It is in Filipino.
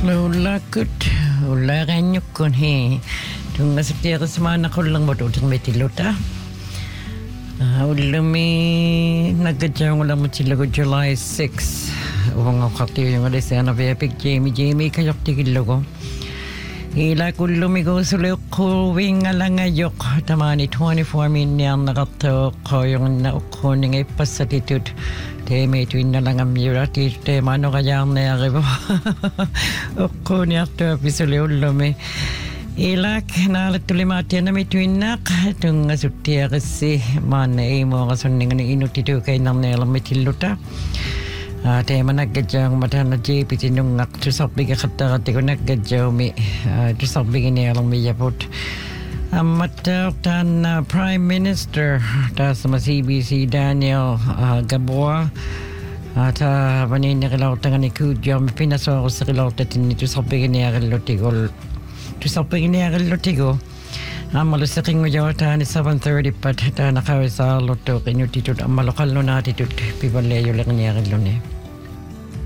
Lulakot, ulakan kun he. Tunga sa tiya kasama ko lang mo doon may tilota. Ulami nagkadyaw ko lang mo sila ko July 6. Uwang ako katiyo yung alis na epic Jamie kayok tigilo ko. Ila ko lumigo sulo ko winga lang ayok. Tamani 24 minyan nakato ko yung naukuning ay pasatitude. Teme tuin na lang ang mirati. Tema no kayang naribo. Ako ni akto pisuli ulumi. Ilak nalatulimati na may tuinak tung asutya kasi mana mo kasuning ni inutitu kay nang nelang may tiluta. Tema nagkadyang mata na JP tinungak tusapig katakati ko nagkadyaw mi tusapig nelang may yapot. Mata tan Prime Minister ta sa CBC Daniel Gaboa at panin kilaw tangan ni Kudyam pinaso ako sa kilaw tatin nito sapig niya kilotigol tusapig niya kilotigo malasaking mo yaw ta ni 7:30 pat ta nakawisa loto kinyo titut ang malokal no na titut pibalayo lang niya kilone.